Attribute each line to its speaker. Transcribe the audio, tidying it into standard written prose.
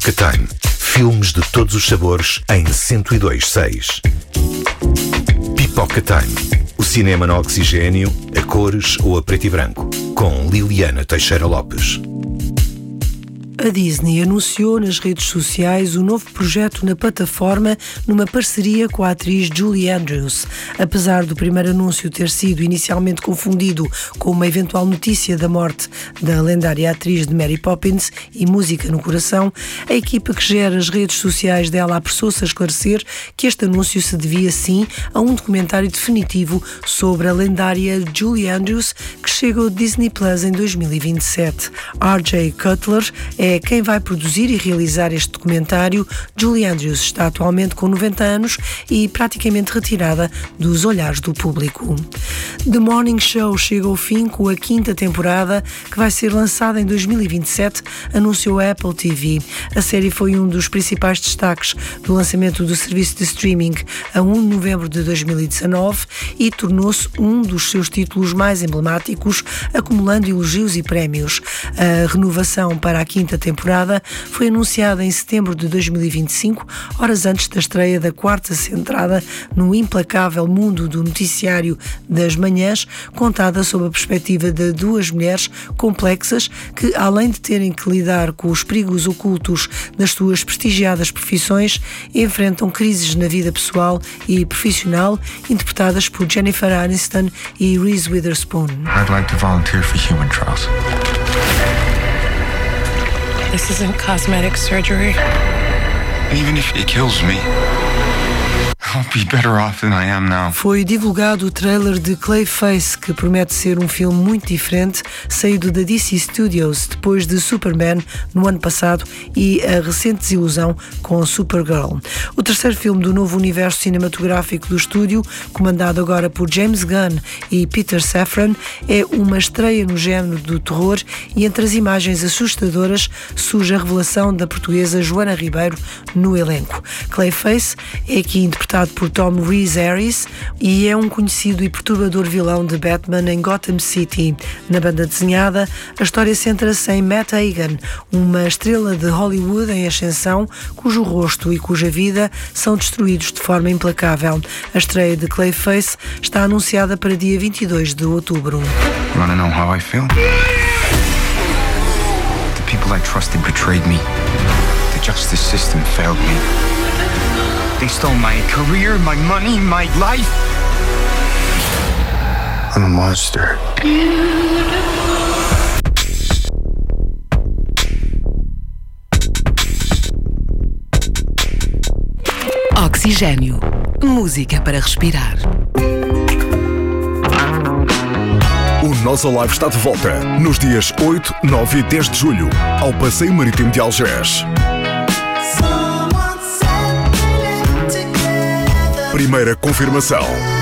Speaker 1: Pipoca Time. Filmes de todos os sabores em 102.6. Pipoca Time. O cinema no oxigênio, a cores ou a preto e branco. Com Liliana Teixeira Lopes.
Speaker 2: A Disney anunciou nas redes sociais o novo projeto na plataforma numa parceria com a atriz Julie Andrews. Apesar do primeiro anúncio ter sido inicialmente confundido com uma eventual notícia da morte da lendária atriz de Mary Poppins e Música no Coração, a equipa que gera as redes sociais dela apressou-se a esclarecer que este anúncio se devia sim a um documentário definitivo sobre a lendária Julie Andrews que chega ao Disney Plus em 2027. R.J. Cutler é quem vai produzir e realizar este documentário. Julie Andrews está atualmente com 90 anos e praticamente retirada dos olhares do público. The Morning Show chega ao fim com a 5ª temporada, que vai ser lançada em 2027, anunciou a Apple TV. A série foi um dos principais destaques do lançamento do serviço de streaming a 1 de novembro de 2019 e tornou-se um dos seus títulos mais emblemáticos, acumulando elogios e prémios. A renovação para a 5ª temporada foi anunciada em setembro de 2025, horas antes da estreia da 4ª centrada no implacável mundo do noticiário das manhãs, contada sob a perspectiva de duas mulheres complexas que, além de terem que lidar com os perigos ocultos das suas prestigiadas profissões, enfrentam crises na vida pessoal e profissional, interpretadas por Jennifer Aniston e Reese Witherspoon.
Speaker 3: I'd like to volunteer for human trials.
Speaker 4: This isn't cosmetic surgery.
Speaker 3: Even if it kills me, I'll be better off than I am now.
Speaker 2: Foi divulgado o trailer de Clayface, que promete ser um filme muito diferente, saído da DC Studios depois de Superman no ano passado e a recente desilusão com Supergirl. O terceiro filme do novo universo cinematográfico do estúdio, comandado agora por James Gunn e Peter Safran, é uma estreia no género do terror e entre as imagens assustadoras surge a revelação da portuguesa Joana Ribeiro no elenco. Clayface é aqui interpretado por Tom Rhys Harris e é um conhecido e perturbador vilão de Batman em Gotham City. Na banda desenhada, a história centra-se em Matt Hagen, uma estrela de Hollywood em ascensão, cujo rosto e cuja vida são destruídos de forma implacável. A estreia de Clayface está anunciada para dia 22 de outubro.
Speaker 3: You wanna know how I feel? The people I trusted betrayed me. The justice system failed me. They stole my career, my money, my life. I'm a monster.
Speaker 5: Oxigênio. Música para respirar.
Speaker 6: O Nós Alive está de volta nos dias 8, 9 e 10 de julho ao Passeio Marítimo de Algés. Primeira confirmação.